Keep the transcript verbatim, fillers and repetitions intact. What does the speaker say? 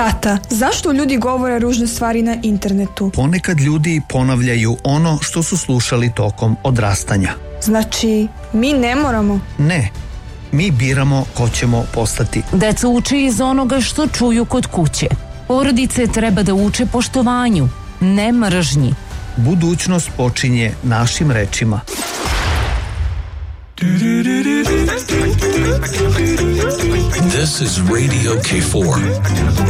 Tata, zašto ljudi govore ružne stvari na internetu? Ponekad ljudi ponavljaju ono što su slušali tokom odrastanja. Znači, mi ne moramo? Ne, mi biramo ko ćemo postati. Deca uče iz onoga što čuju kod kuće. Porodice treba da uče poštovanju, ne mržnji. Budućnost počinje našim rečima. This is Radio K four.